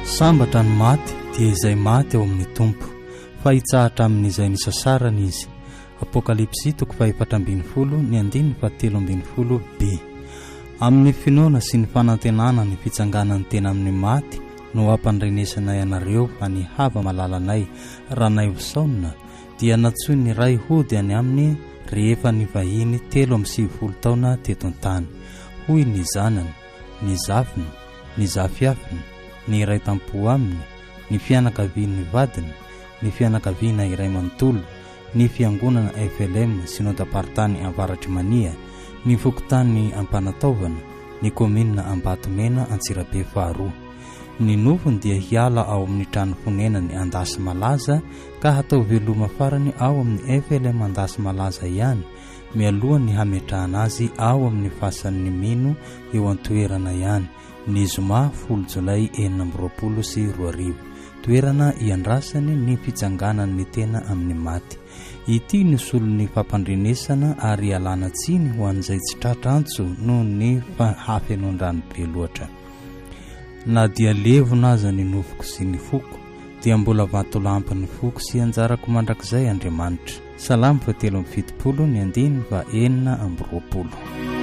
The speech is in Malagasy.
sambatra ny maty dia izay maty ao amin'ny tompo fa hitsahatra amin'izay nisasarany izy. Apokalipsy 4:7-7b. Amin'ny finoana sy ny fanantenana ny fitsanganany tena amin'ny maty no ampandrenesana ianareo any hava malalanay ranay Saona dia natsoy ny ray hody any aminy rehefa nivahiny 7-70 taona teto an-tany. Hoy ny zanany, ny zafiny, ny zafiafiny, ny iray tampo aminy, ny fianakavian'ny vadiny, ny fianakaviana iray manontolo, ny fiangonana Efelema sinodapartany avaratry mania, ny fokotany ampanataovana, ny kominina Ambatomena Antsirabe 2. Ny nofony dia hiala ao amin'ny trano fonenany Andasy Malaza ka hatao veloma farany ao amin'ny Efelema Andasy Malaza ihany, mialohany hametrahana azy ao amin'ny fasan'ny mino eo an-toerana ihany ny zoma 10 Jolay 2022. Toerana iandrasany ny fitsanganan'ny tena amin'ny maty. Ity ny solon'ny fampandrenesana ary alana tsiny ho an'izay tsy tratrantso noho ny hafenondrany be loatra. Na dia levona aza ny nofoko sy ny foko dia mbola vatolampy ny foko sy anjarako mandrakizay Andriamanitra. Salamo 7:7 ny 9:4.